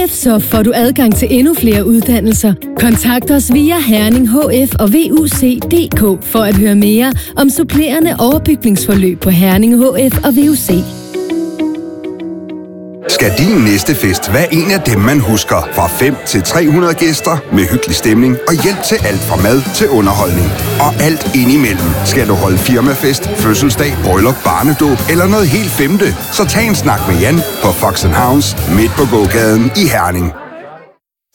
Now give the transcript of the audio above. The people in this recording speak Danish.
HF, så får du adgang til endnu flere uddannelser. Kontakt os via Herning HF og VUC.dk for at høre mere om supplerende overbygningsforløb på Herning HF og VUC. Skal din næste fest være en af dem, man husker? Fra 5 til 300 gæster med hyggelig stemning og hjælp til alt fra mad til underholdning. Og alt indimellem. Skal du holde firmafest, fødselsdag, bryllup, barnedåb eller noget helt femte? Så tag en snak med Jan på Fox & Hounds midt på gågaden i Herning.